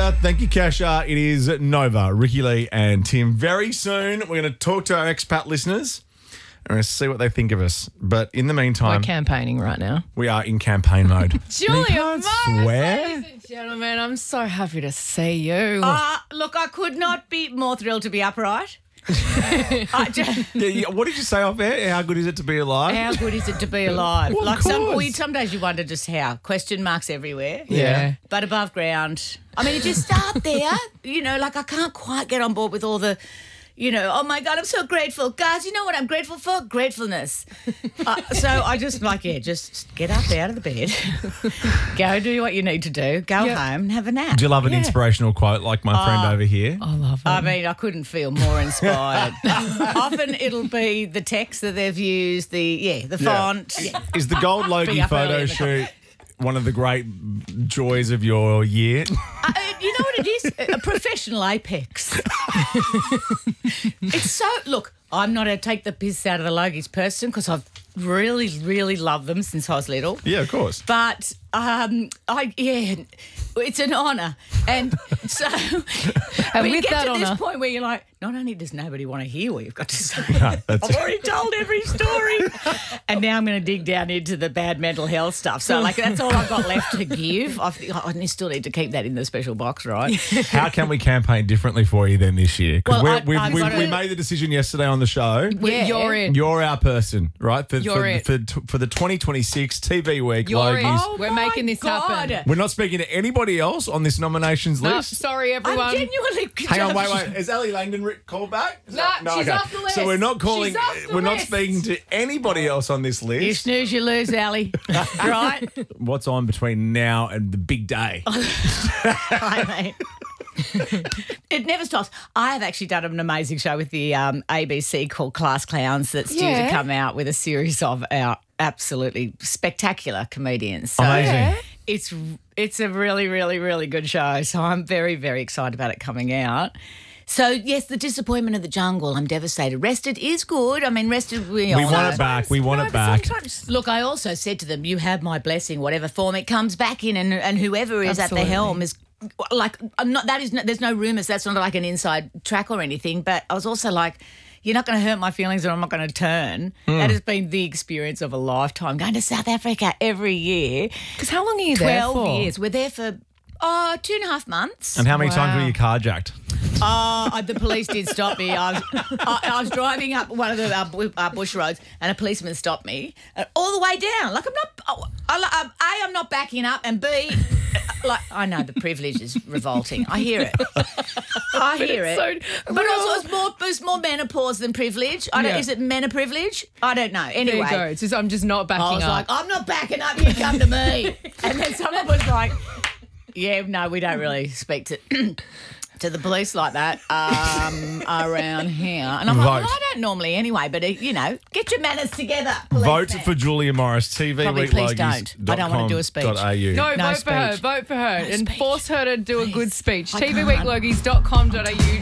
later. Thank you, Kasha. It is Nova, Ricky Lee and Tim. Very soon, we're going to talk to our expat listeners and we're going to see what they think of us. But in the meantime, We're campaigning right now. we are in campaign mode. Julia, can't swear. ladies and gentlemen, I'm so happy to see you. Look, I could not be more thrilled to be upright. Yeah, what did you say off air? How good is it to be alive? How good is it to be alive? Well, of Some days you wonder just how. Question marks everywhere. Yeah. But above ground, I mean, if you start there, like I can't quite get on board with all the, oh my God, I'm so grateful. Guys, you know what I'm grateful for? Gratefulness. So I just just get up out of the bed, go do what you need to do, go home and have a nap. Do you love an inspirational quote like my friend over here? I love it. I mean, I couldn't feel more inspired. Often it'll be the text that they've used, the font. Yeah. Is the Gold Logie up early photo in the shoot one of the great joys of your year? You know what it is? A professional apex. It's so... Look, I'm not going to take the piss out of the Logies person because I've really, really loved them since I was little. Yeah, of course. But, it's an honour. And so And we with get that to this honour- point where you're like, not only does nobody want to hear what you've got to say, that's- I've already told every story. And now I'm going to dig down into the bad mental health stuff. So, that's all I've got left to give. I still need to keep that in the special box, right? How can we campaign differently for you then this year? Because Well, we I've got we to- made the decision yesterday on the show. Yeah. You're in. You're our person, right? For the 2026 TV week, You're in. Logies. Oh, we're making this happen. We're not speaking to anybody else on this nominations No, list. sorry, everyone. I'm genuinely... Hang on, wait. Is Ali Langdon called back? No, she's off the list. So we're not calling. She's off the We're not list. speaking to anybody else on this You list. snooze, you lose, Ali. Right? What's on between now and the big day? I mean, it never stops. I have actually done an amazing show with the ABC called Class Clowns that's due to come out with a series of our absolutely spectacular comedians. So Amazing. It's a really, really, really good show. So I'm very, very excited about it coming out. So, yes, the disappointment of the jungle. I'm devastated. Rested is good. I mean, Rested, We want it back. We want it back. Look, I also said to them, you have my blessing, whatever form it comes back in, and whoever is at the helm is like, there's no rumours. That's not like an inside track or anything. But I was also like, you're not going to hurt my feelings or I'm not going to turn. That has been the experience of a lifetime. Going to South Africa every year. Because how long are you there 12 for? years. We're there for 2.5 months. And how many times Wow. were you carjacked? The police did stop me. I was driving up one of the bush roads, and a policeman stopped me all the way down. Like I'm not backing up, and B, I know the privilege is revolting. I hear it. I hear it. But also, it's more menopause than privilege. Is it privilege? I don't know. Anyway, There you go. It's just, I'm just not backing I was up. like, I'm not backing up. You come to me. And then someone was like, yeah, no, we don't really speak to the police like that around here. And I'm like, well, I don't normally anyway, but, get your manners together. Vote policeman. for Julia Morris, Probably please don't. I don't want to do a speech. No, No vote for her. speech. Vote for her. And speech. force her to do a good speech. I can't. TVweeklogies.com.au.